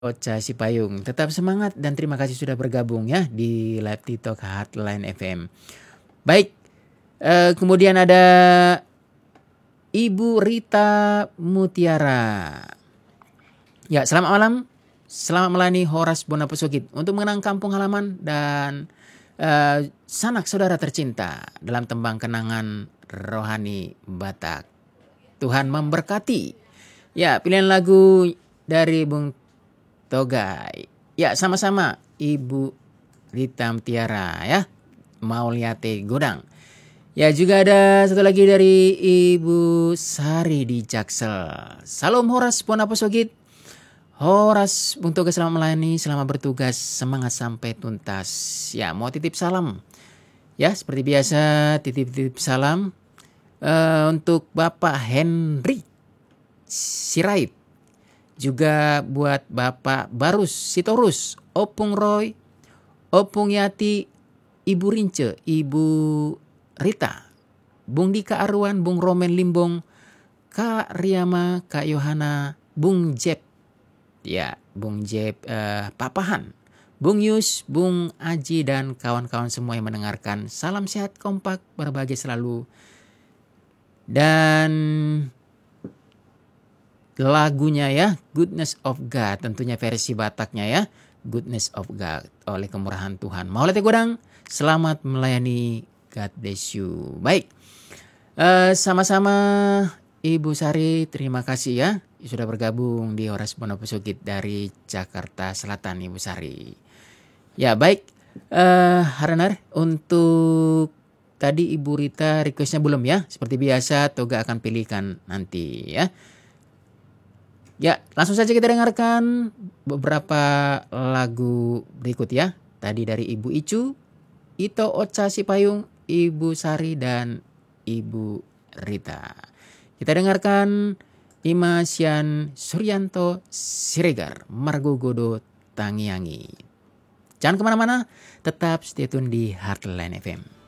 Ocha Sipayung. Tetap semangat dan terima kasih sudah bergabung ya di Live TikTok Hotline FM. Baik, kemudian ada Ibu Rita Mutiara. Ya, selamat malam. Selamat melayani Horas Bonapesogit untuk mengenang kampung halaman dan sanak saudara tercinta dalam tembang kenangan rohani Batak. Tuhan memberkati. Ya, pilihan lagu dari Bung Togai. Ya, sama-sama Ibu Rita Mutiara ya. Mauliate Godang. Ya, juga ada satu lagi dari Ibu Sari di Jaksel. Salam Horas Bonapesogit. Horas Bung Toga selamat melayani, selamat bertugas, semangat sampai tuntas. Ya, mau titip salam. Ya, seperti biasa titip salam untuk Bapak Henry Sirait. Juga buat Bapak Barus Sitorus, Opung Roy, Opung Yati, Ibu Rince, Ibu Rita, Bung Dika Arwan, Bung Romen Limbong, Kak Riyama, Kak Yohana, Bung Jeb, ya Bung Jeb Papahan, Bung Yus, Bung Aji dan kawan-kawan semua yang mendengarkan. Salam sehat kompak, berbahagia selalu. Dan lagunya ya, Goodness of God, tentunya versi Bataknya ya, Goodness of God oleh kemurahan Tuhan. Mauliate Godang, selamat melayani, God bless you. Baik, sama-sama Ibu Sari, terima kasih ya sudah bergabung di Horas Bonapesogit dari Jakarta Selatan, Ibu Sari. Ya baik, Haranar, untuk tadi Ibu Rita requestnya belum ya, seperti biasa Toga akan pilihkan nanti ya. Ya, langsung saja kita dengarkan beberapa lagu berikut ya. Tadi dari Ibu Icu, Ito Ocha Sipayung, Ibu Sari, dan Ibu Rita. Kita dengarkan Imasian Suryanto Siregar, Margogodo Tangiangi. Jangan kemana-mana, tetap stay tune di Heartline FM.